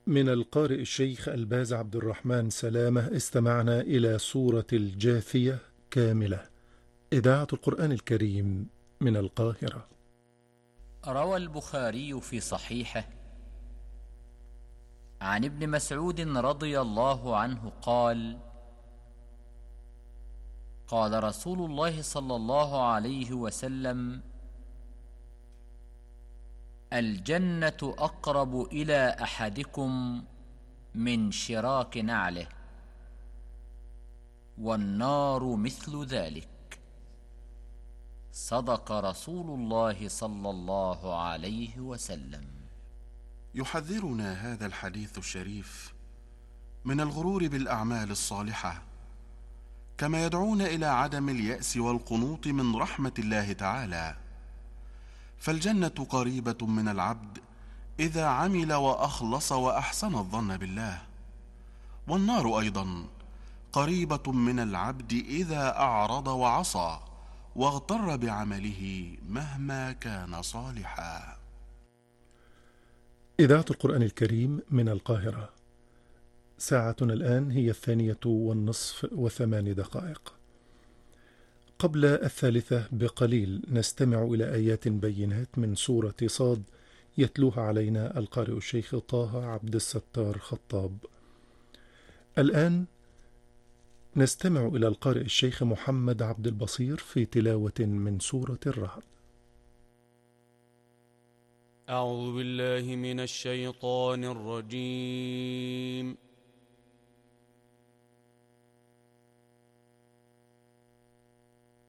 من القارئ الشيخ الباز عبد الرحمن سلامة استمعنا إلى سورة الجاثية كاملة. إذاعة القرآن الكريم من القاهرة. روى البخاري في صحيحه عن ابن مسعود رضي الله عنه قال: قال رسول الله صلى الله عليه وسلم: الجنة أقرب إلى أحدكم من شراك نعله، والنار مثل ذلك. صدق رسول الله صلى الله عليه وسلم. يحذرنا هذا الحديث الشريف من الغرور بالأعمال الصالحة، كما يدعونا إلى عدم اليأس والقنوط من رحمة الله تعالى. فالجنة قريبة من العبد إذا عمل وأخلص وأحسن الظن بالله، والنار أيضا قريبة من العبد إذا أعرض وعصى واغتر بعمله مهما كان صالحا. إذاعة القرآن الكريم من القاهرة. ساعتنا الآن هي 12:08. قبل 3 بقليل نستمع إلى آيات بينات من سورة صاد يتلوها علينا القارئ الشيخ طه عبد الستار خطاب. الآن نستمع إلى القارئ الشيخ محمد عبد البصير في تلاوة من سورة الرعد. أعوذ بالله من الشيطان الرجيم.